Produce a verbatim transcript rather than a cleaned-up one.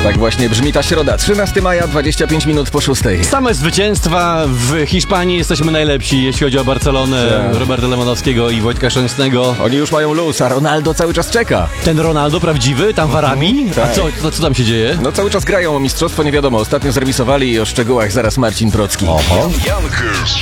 Tak właśnie brzmi ta środa, trzynastego maja, dwadzieścia pięć minut po szóstej. Same zwycięstwa w Hiszpanii, jesteśmy najlepsi, jeśli chodzi o Barcelonę, Tak. Roberta Lewandowskiego i Wojtka Szczęsnego. Oni już mają luz, a Ronaldo cały czas czeka. Ten Ronaldo prawdziwy, tam w Arabii? tak. A co, co, co tam się dzieje? No cały czas grają o mistrzostwo, nie wiadomo, ostatnio zremisowali i o szczegółach zaraz Marcin Procki. Oho.